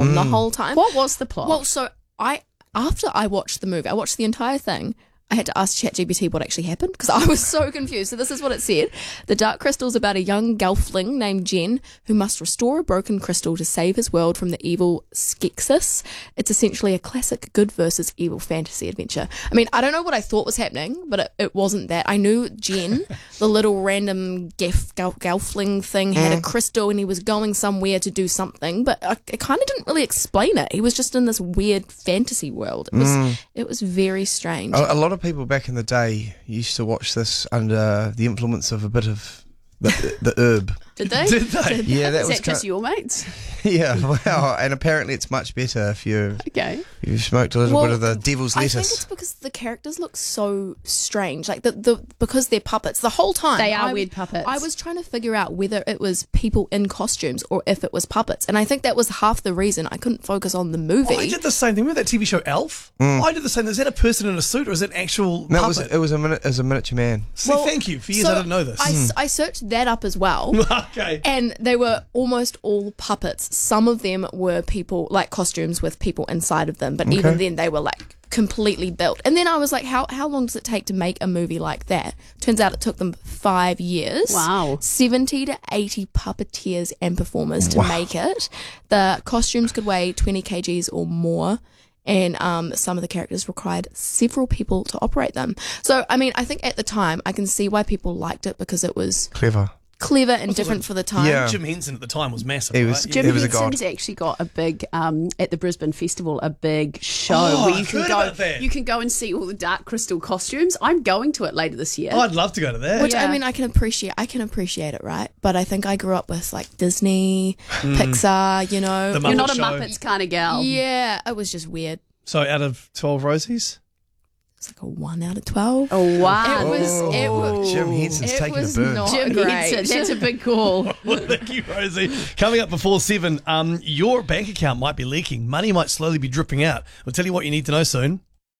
on the whole time. What was the plot? Well, so after I watched the movie, I watched the entire thing. I had to ask ChatGPT what actually happened because I was so confused. So this is what it said. The Dark Crystal is about a young gelfling named Jen who must restore a broken crystal to save his world from the evil Skeksis. It's essentially a classic good versus evil fantasy adventure. I mean, I don't know what I thought was happening, but it wasn't that. I knew Jen, the little random gelfling thing, had a crystal and he was going somewhere to do something, but it kind of didn't really explain it. He was just in this weird fantasy world. It was very strange. A lot of people back in the day used to watch this under the influence of a bit of the herb. Did they? Yeah, that Is was that just your mates? Yeah, wow. And apparently it's much better if you've smoked a little bit of the devil's lettuce. I think it's because the characters look so strange. Like because they're puppets. The whole time They are weird puppets. I was trying to figure out whether it was people in costumes or if it was puppets. And I think that was half the reason I couldn't focus on the movie. I did the same thing. Remember that TV show Elf? I did the same. Is that a person in a suit or is it an actual No, puppet? it was a miniature man. See, thank you. For years I didn't know this. I searched that up as well. Okay. And they were almost all puppets. Some of them were people, like costumes with people inside of them. But even then, they were like completely built. And then I was like, how long does it take to make a movie like that? Turns out it took them 5 years. Wow. 70 to 80 puppeteers and performers to make it. The costumes could weigh 20 kgs or more. And some of the characters required several people to operate them. So, I mean, I think at the time, I can see why people liked it because it was clever and different for the time. Yeah. Jim Henson at the time was massive. He was- right? Jim It was a god. Henson's actually got a big at the Brisbane Festival, a big show Oh, where you I've can heard go. about that. You can go and see all the Dark Crystal costumes. I'm going to it later this year. Oh, I'd love to go to that. Which Yeah. I mean, I can appreciate it, right? But I think I grew up with like Disney, Pixar, you know. The You're not a Muppet Show. Muppets kind of gal. Yeah, it was just weird. So out of 12 Rosies? It's like a 1 out of 12. Oh wow! It was Jim Henson's it taking a was burn. not Jim great. Henson, that's a big call. Well, thank you, Rosie. Coming up before 7, your bank account might be leaking. Money might slowly be dripping out. We'll tell you what you need to know soon.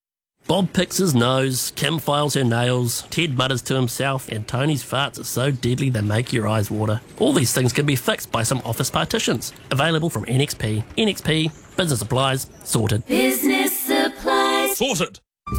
Bob picks his nose, Kim files her nails, Ted mutters to himself, and Tony's farts are so deadly they make your eyes water. All these things can be fixed by some office partitions. Available from NXP. NXP, business supplies, sorted. Business supplies. Sorted.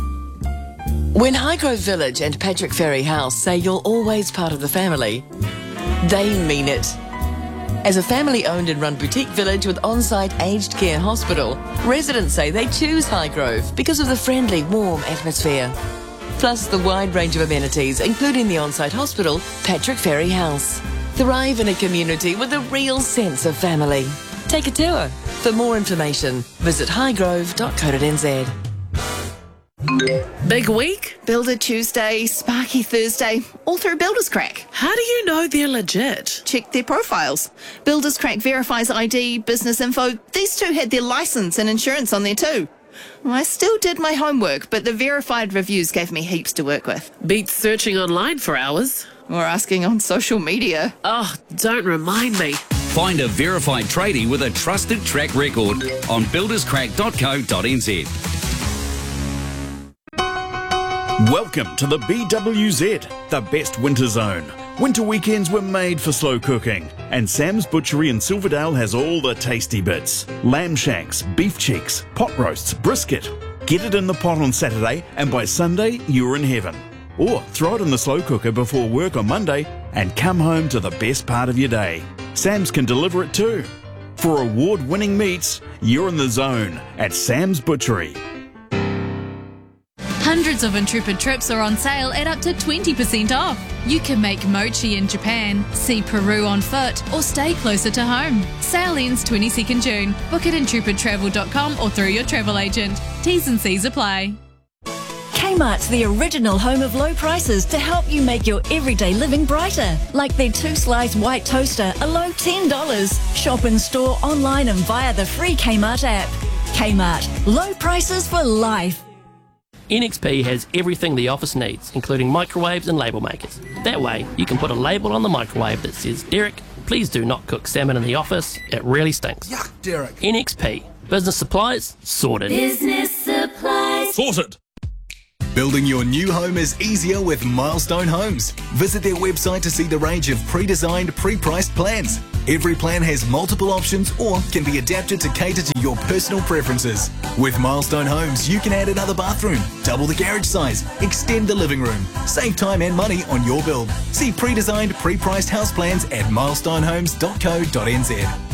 When Highgrove Village and Patrick Ferry House say you're always part of the family, they mean it. As a family-owned and run boutique village with on-site aged care hospital, residents say they choose Highgrove because of the friendly, warm atmosphere. Plus the wide range of amenities, including the on-site hospital, Patrick Ferry House. Thrive in a community with a real sense of family. Take a tour. For more information, visit highgrove.co.nz. Big week? Builder Tuesday, Sparky Thursday, all through Builders Crack. How do you know they're legit? Check their profiles. Builders Crack verifies ID, business info. These two had their license and insurance on there too. I still did my homework, but the verified reviews gave me heaps to work with. Beats searching online for hours. Or asking on social media. Oh, don't remind me. Find a verified tradie with a trusted track record on builderscrack.co.nz. Welcome to the BWZ, the best winter zone. Winter weekends were made for slow cooking, and Sam's Butchery in Silverdale has all the tasty bits. Lamb shanks, beef cheeks, pot roasts, brisket. Get it in the pot on Saturday, and by Sunday, you're in heaven. Or throw it in the slow cooker before work on Monday, and come home to the best part of your day. Sam's can deliver it too. For award-winning meats, you're in the zone at Sam's Butchery. Hundreds of Intrepid trips are on sale at up to 20% off. You can make mochi in Japan, see Peru on foot, or stay closer to home. Sale ends 22nd June. Book at intrepidtravel.com or through your travel agent. T's and C's apply. Kmart's the original home of low prices to help you make your everyday living brighter. Like their 2-slice white toaster, a low $10. Shop in store, online and via the free Kmart app. Kmart, low prices for life. NXP has everything the office needs, including microwaves and label makers. That way, you can put a label on the microwave that says, "Derek, please do not cook salmon in the office. It really stinks." Yuck, Derek. NXP. Business supplies, sorted. Business supplies. Sorted. Building your new home is easier with Milestone Homes. Visit their website to see the range of pre-designed, pre-priced plans. Every plan has multiple options or can be adapted to cater to your personal preferences. With Milestone Homes, you can add another bathroom, double the garage size, extend the living room, save time and money on your build. See pre-designed, pre-priced house plans at milestonehomes.co.nz.